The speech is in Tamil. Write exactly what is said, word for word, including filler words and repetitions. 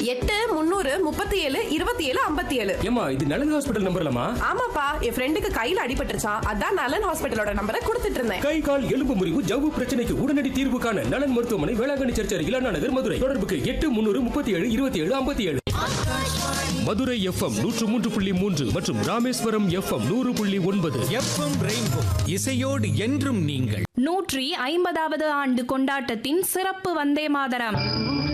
எட்டு முன்னூறு முப்பத்தி ஏழு இருபத்தி ஏழு ஐம்பத்தி ஏழு. ஏமா இது நலன் ஹாஸ்பிட்டல் நம்பர்லமா? ஆமாப்பா, என் ஃப்ரெண்டுக்கு கையில அடிபட்டுருச்சான், அதான் நலன் ஹாஸ்பிட்டலோட நம்பரை கொடுத்துட்டு இருந்தேன். கை கால் எலும்பு முறிவு ஜவ்வு பிரச்சனைக்கு உடனடி தீர்வு காண நலன் மருத்துவமனை, வேளாங்கண்ணி சர்ச் அருகில் அண்ணா நகர், மதுரை. தொடர்புக்கு எட்டு முன்னூறு முப்பத்தி ஏழு இருபத்தி ஏழு ஐம்பத்தி ஏழு. மதுரை எஃப்எம் நூற்று மூன்று புள்ளி மூன்று மற்றும் ராமேஸ்வரம் எஃப்எம் நூறு புள்ளி ஒன்பது. எஃப்எம் ரெயின்போ, இசையோடு என்றும் நீங்கள். நூற்றி ஐம்பதாவது ஆண்டு கொண்டாட்டத்தின் சிறப்பு வந்தே மாதரம்.